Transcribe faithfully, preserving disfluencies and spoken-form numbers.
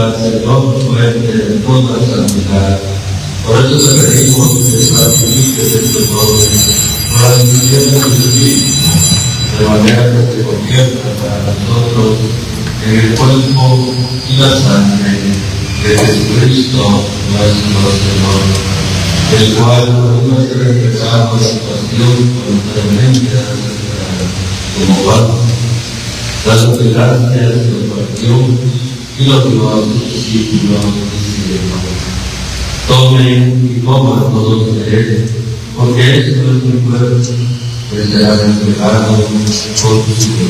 Señor, fuente de toda santidad. Por eso te pedimos que santifiques estos dones por la bendición de tu Espíritu, de manera que se convierta para nosotros en el cuerpo y la sangre de Jesucristo nuestro Señor, el cual por nuestra pecado y situación voluntariamente aceptada como pan, dándote gracias y lo partió y lo dio a sus discípulos diciendo: tomen y coman todos de él, porque esto es mi cuerpo que será entregado por tus hijos.